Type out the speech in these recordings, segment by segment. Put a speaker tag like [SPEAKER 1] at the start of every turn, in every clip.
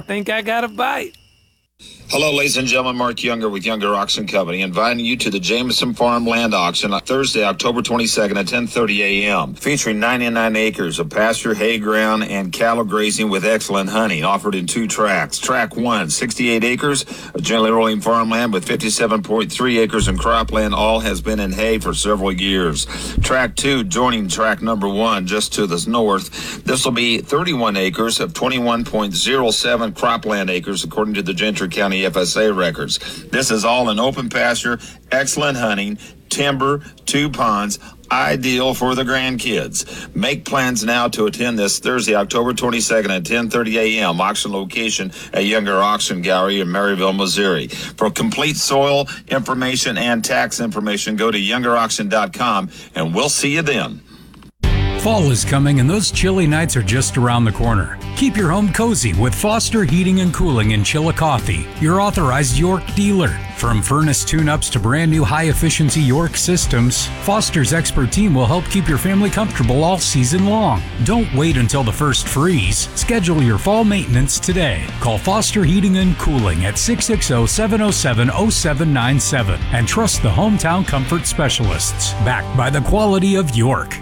[SPEAKER 1] I think I got a bite.
[SPEAKER 2] Hello, ladies and gentlemen. Mark Younger with Younger Auction Company, inviting you to the Jameson Farm Land Auction on Thursday, October 22nd at 10:30 a.m., featuring 99 acres of pasture, hay ground, and cattle grazing with excellent hunting, offered in 2 tracts. Track 1, 68 acres of gently rolling farmland with 57.3 acres in cropland, all has been in hay for several years. Track 2, joining track number 1, just to the north. This will be 31 acres of 21.07 cropland acres, according to the Gentry County FSA records. This is all in open pasture, excellent hunting, timber, 2 ponds, ideal for the grandkids. Make plans now to attend this Thursday, October 22nd at 10:30 a.m. Auction location at Younger Auction Gallery in Maryville, Missouri. For complete soil information and tax information, go to youngerauction.com, and we'll see you then.
[SPEAKER 3] Fall is coming and those chilly nights are just around the corner. Keep your home cozy with Foster Heating and Cooling in Chillicothe, your authorized York dealer. From furnace tune-ups to brand new high-efficiency York systems, Foster's expert team will help keep your family comfortable all season long. Don't wait until the first freeze. Schedule your fall maintenance today. Call Foster Heating and Cooling at 660-707-0797 and trust the hometown comfort specialists, backed by the quality of York.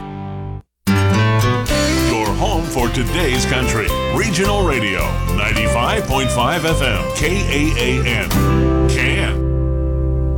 [SPEAKER 4] Home for today's country. Regional Radio, 95.5 FM, KAAN. Can.